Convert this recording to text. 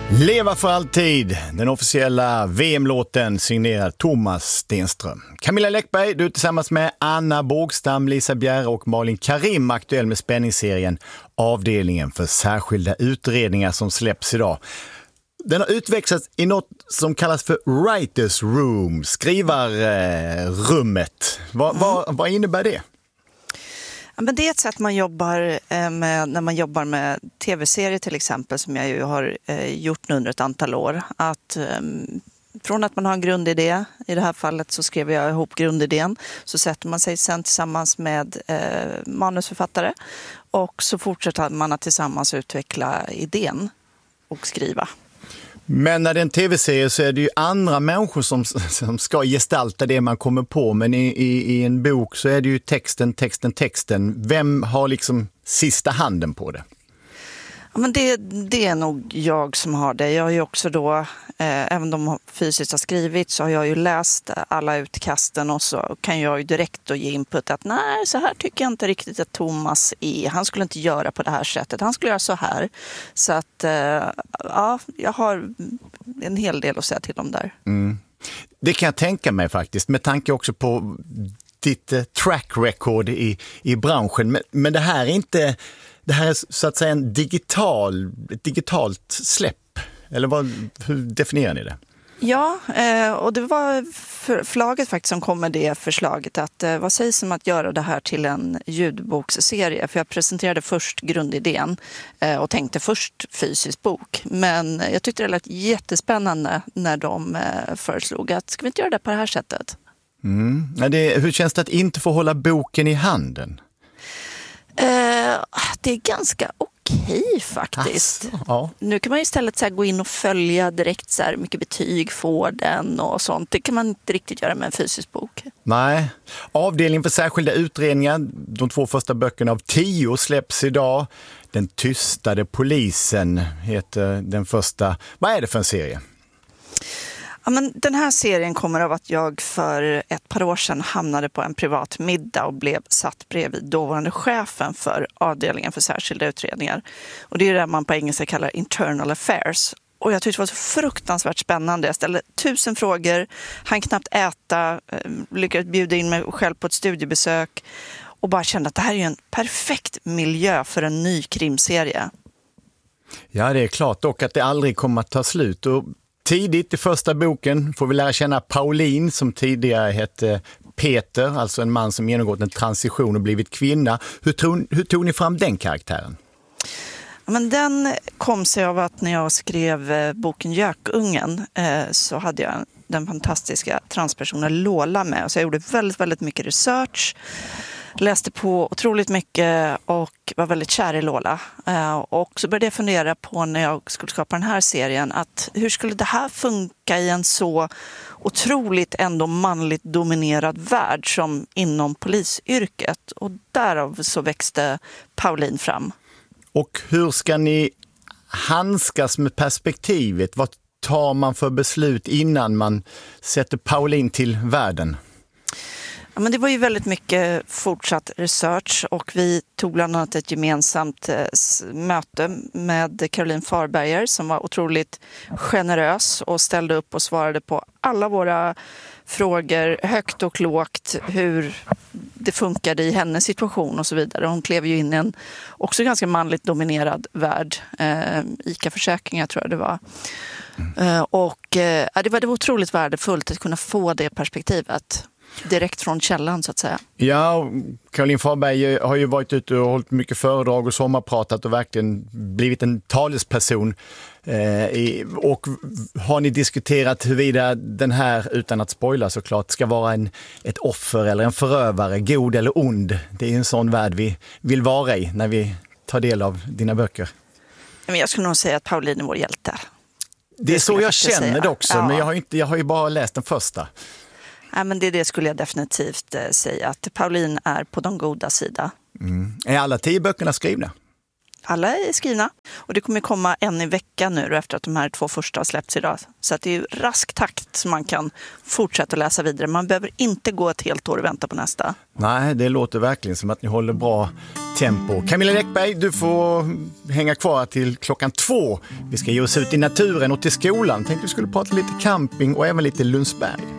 Leva för alltid, den officiella VM-låten signerad Thomas Stenström. Camilla Läckberg, du tillsammans med Anna Bågstam, Lisa Bjerre och Malin Karim, aktuell med spänningsserien Avdelningen för särskilda utredningar som släpps idag. Den har utvecklats i något som kallas för Writers Room, skrivarrummet. Vad innebär det? Ja, men det är ett sätt man jobbar med när man jobbar med tv-serier till exempel, som jag ju har gjort nu under ett antal år. Att från att man har en grundidé, i det här fallet så skrev jag ihop grundidén, så sätter man sig sen tillsammans med manusförfattare och så fortsätter man att tillsammans utveckla idén och skriva. Men när det är en tv-serie så är det ju andra människor som ska gestalta det man kommer på. Men i en bok så är det ju texten. Vem har liksom sista handen på det? Ja, men det är nog jag som har det. Jag har ju också då, även om de fysiskt har skrivit, så har jag ju läst alla utkasten och så kan jag ju direkt då ge input att nej, så här tycker jag inte riktigt att Thomas är. Han skulle inte göra på det här sättet. Han skulle göra så här. Så att ja, jag har en hel del att säga till om där. Mm. Det kan jag tänka mig faktiskt, med tanke också på ditt track record i branschen. Men det här är inte... Det här är så att säga ett digitalt släpp. Eller hur definierar ni det? Ja, och det var förlaget faktiskt som kom med det förslaget. Att vad sägs om att göra det här till en ljudboksserie? För jag presenterade först grundidén och tänkte först fysisk bok. Men jag tyckte det lät jättespännande när de föreslog att ska vi inte göra det på det här sättet? Mm. Hur känns det att inte få hålla boken i handen? Det är ganska okej faktiskt. Asså, ja. Nu kan man istället så här gå in och följa direkt så här mycket betyg får den och sånt. Det kan man inte riktigt göra med en fysisk bok. Nej. Avdelningen för särskilda utredningar, de 2 första böckerna av 10 släpps idag. Den tystade polisen heter den första. Vad är det för en serie? Ja, men den här serien kommer av att jag för ett par år sedan hamnade på en privat middag och blev satt bredvid dåvarande chefen för avdelningen för särskilda utredningar. Och det är det man på engelska kallar internal affairs. Och jag tyckte det var så fruktansvärt spännande. Jag ställde 1000 frågor, han knappt äta, lyckades bjuda in mig själv på ett studiebesök och bara kände att det här är en perfekt miljö för en ny krimserie. Ja, det är klart dock att det aldrig kommer att ta slut. Och tidigt i första boken får vi lära känna Pauline som tidigare hette Peter, alltså en man som genomgått en transition och blivit kvinna. Hur tog ni fram den karaktären? Ja, men den kom sig av att när jag skrev boken Gökungen så hade jag den fantastiska transpersonen Lola med. Så jag gjorde väldigt, väldigt mycket research. Läste på otroligt mycket och var väldigt kär i Lola. Och så började jag fundera på när jag skulle skapa den här serien att hur skulle det här funka i en så otroligt ändå manligt dominerad värld som inom polisyrket. Och därav så växte Pauline fram. Och hur ska ni handskas med perspektivet? Vad tar man för beslut innan man sätter Pauline till världen? Ja, men det var ju väldigt mycket fortsatt research och vi tog bland annat ett gemensamt möte med Caroline Farberger som var otroligt generös och ställde upp och svarade på alla våra frågor högt och lågt, hur det funkade i hennes situation och så vidare. Hon klev ju in i en också ganska manligt dominerad värld, ICA-försäkringar tror jag det var. Det var otroligt värdefullt att kunna få det perspektivet. Direkt från källan så att säga. Ja, Caroline Farberg har ju varit ute och hållit mycket föredrag och sommarpratat och verkligen blivit en talesperson. Och har ni diskuterat huruvida den här, utan att spoila såklart, ska vara ett offer eller en förövare, god eller ond? Det är en sån värld vi vill vara i när vi tar del av dina böcker. Men jag skulle nog säga att Pauline är vår hjälte. Det är så jag känner det också, ja. Men jag har ju bara läst den första. Ja, men det skulle jag definitivt säga, att Pauline är på de goda sida. Mm. Är alla 10 böckerna skrivna? Alla är skrivna och det kommer komma en i veckan nu efter att de här 2 första har släppts idag. Så att det är rask takt som man kan fortsätta läsa vidare. Man behöver inte gå ett helt år och vänta på nästa. Nej, det låter verkligen som att ni håller bra tempo. Camilla Läckberg, du får hänga kvar till 2:00. Vi ska ge oss ut i naturen och till skolan. Tänkte vi skulle prata lite camping och även lite Lundsberg.